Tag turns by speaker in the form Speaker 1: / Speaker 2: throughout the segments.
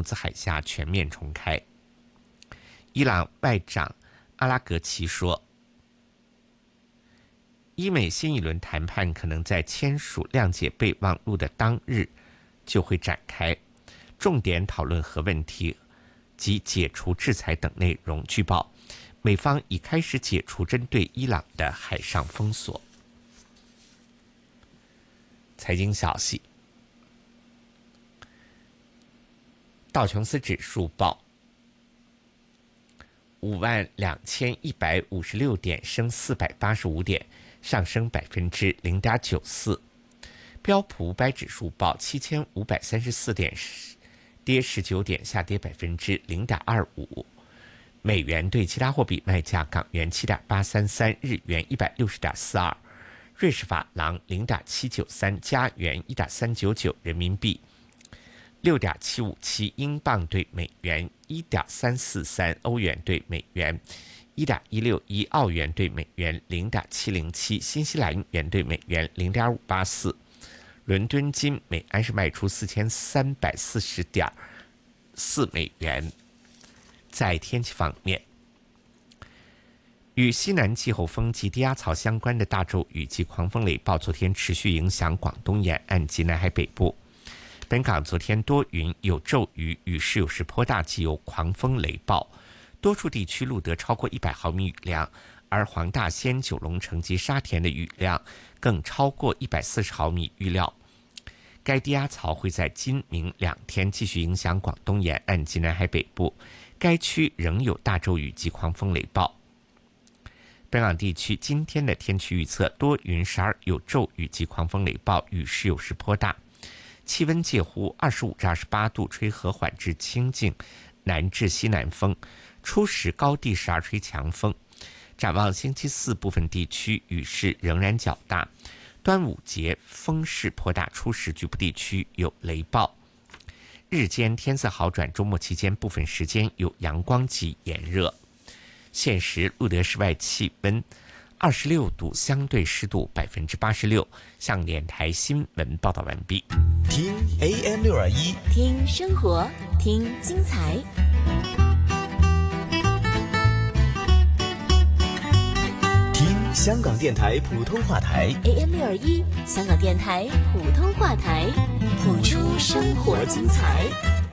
Speaker 1: 穆兹海峡全面重开。伊朗外长阿拉格齐说，伊美新一轮谈判可能在签署谅解备忘录的当日就会展开，重点讨论核问题及解除制裁等内容。据报，美方已开始解除针对伊朗的海上封锁。财经消息，道琼斯指数报52156点，升485点，上升0.94%。标普500指数报7534点，跌19点，下跌0.25%。美元对其他货币卖价：港元7.833，日元160.42，瑞士法郎0.793，加元1.399，人民币6.757，英镑对美元1.343，欧元对美元1.161，澳元对美元0.707，新西兰元对美元0.584。伦敦金每安士卖出4340.4美元。在天气方面，与西南季候风及低压槽相关的大骤雨及狂风雷暴昨天持续影响广东沿岸及南海北部。本港昨天多云有骤雨，雨势有时颇大，及有狂风雷暴，多处地区录得超过100毫米雨量，而黄大仙、九龙城及沙田的雨量更超过140毫米。预料该低压槽会在今明2天继续影响广东沿岸及南海北部，该区仍有大骤雨及狂风雷暴。本港地区今天的天气预测：多云时而有骤雨及狂风雷暴，雨势有时颇大，气温介乎25至28度，吹和缓至清劲南至西南风，初时高地时而吹强风。展望星期四，部分地区雨势仍然较大，端午节风势颇大，初时局部地区有雷暴。日间天色好转，周末期间部分时间有阳光及炎热。现时录得室外气温26度，相对湿度86%。向联台新闻报道完毕。
Speaker 2: 听 AM621，
Speaker 3: 听生活，听精彩。
Speaker 2: 听香港电台普通话台
Speaker 3: AM621，香港电台普通话台，谱出生活精彩。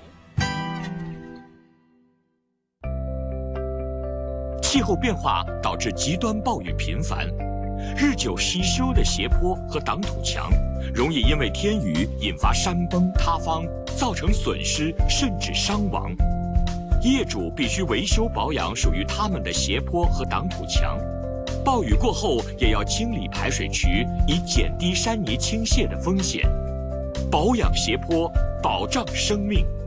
Speaker 4: 气候变化导致极端暴雨频繁，日久失修的斜坡和挡土墙容易因为天雨引发山崩塌方，造成损失甚至伤亡。业主必须维修保养属于他们的斜坡和挡土墙，暴雨过后也要清理排水渠，以减低山泥倾泻的风险。保养斜坡，保障生命。